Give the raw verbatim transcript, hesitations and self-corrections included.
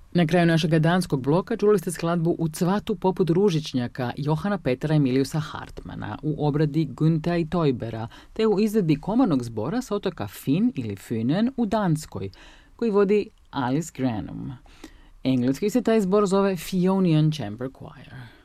Na kraju našega danskog bloka čuli ste skladbu U cvatu poput ružičnjaka Johana Petra Emiliusa Hartmana u obradi Güntea i Teubera, te u izvedbi komornog zbora s otoka Fyn ili Fynen u Danskoj, koji vodi Alice Granum. Engleski se taj zbor zove Fionian Chamber Choir.